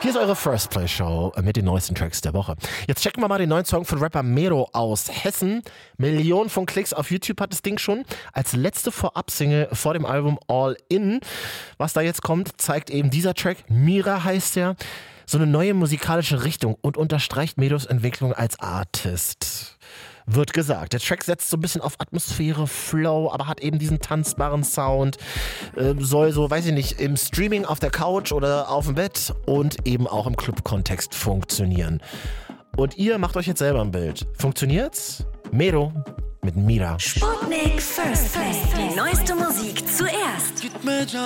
Hier ist eure First Play Show mit den neuesten Tracks der Woche. Jetzt checken wir mal den neuen Song von Rapper Mero aus Hessen. Millionen von Klicks auf YouTube hat das Ding schon. Als letzte Vorab-Single vor dem Album All In. Was da jetzt kommt, zeigt eben dieser Track. Mira heißt er. So eine neue musikalische Richtung und unterstreicht Meros Entwicklung als Artist. Wird gesagt. Der Track setzt so ein bisschen auf Atmosphäre, Flow, aber hat eben diesen tanzbaren Sound. Soll so, weiß ich nicht, im Streaming auf der Couch oder auf dem Bett und eben auch im Club-Kontext funktionieren. Und ihr macht euch jetzt selber ein Bild. Funktioniert's? Mero mit Mira. Sputnik First Play. Die neueste Musik zuerst.